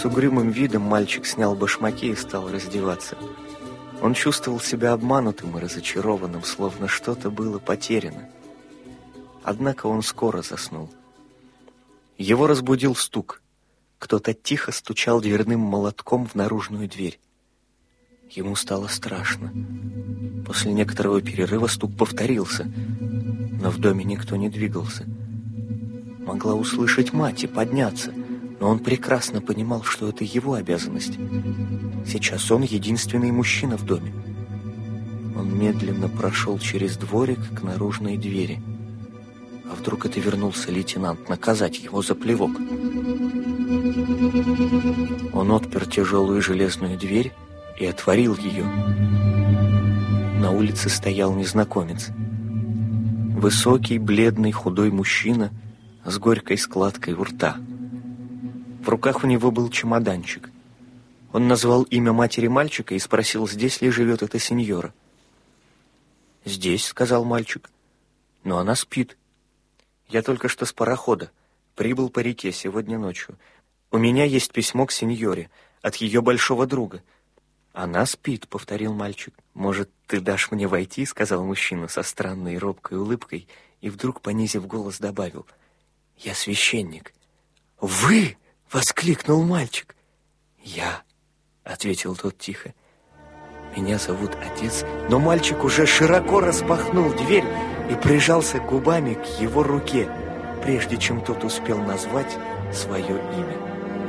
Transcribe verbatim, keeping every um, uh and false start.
С угрюмым видом мальчик снял башмаки и стал раздеваться. Он чувствовал себя обманутым и разочарованным, словно что-то было потеряно. Однако он скоро заснул. Его разбудил стук. Кто-то тихо стучал дверным молотком в наружную дверь. Ему стало страшно. После некоторого перерыва стук повторился, но в доме никто не двигался. Могла услышать мать и подняться, но он прекрасно понимал, что это его обязанность. Сейчас он единственный мужчина в доме. Он медленно прошел через дворик к наружной двери. А вдруг это вернулся лейтенант наказать его за плевок? Он отпер тяжелую железную дверь и отворил ее. На улице стоял незнакомец. Высокий, бледный, худой мужчина с горькой складкой у рта. В руках у него был чемоданчик. Он назвал имя матери мальчика и спросил, здесь ли живет эта сеньора. «Здесь», — сказал мальчик, — «но она спит. Я только что с парохода. Прибыл по реке сегодня ночью. У меня есть письмо к сеньоре от ее большого друга». «Она спит», — повторил мальчик. «Может, ты дашь мне войти?» — сказал мужчина со странной робкой улыбкой и вдруг, понизив голос, добавил: «Я священник». «Вы?» — воскликнул мальчик. «Я», — ответил тот тихо. «Меня зовут отец». Но мальчик уже широко распахнул дверь и прижался губами к его руке, прежде чем тот успел назвать свое имя.